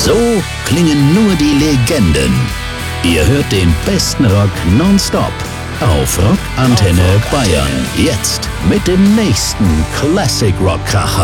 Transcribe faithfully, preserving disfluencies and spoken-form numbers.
So klingen nur die Legenden. Ihr hört den besten Rock nonstop auf Rock Antenne Bayern. Jetzt mit dem nächsten Classic Rock Kracher.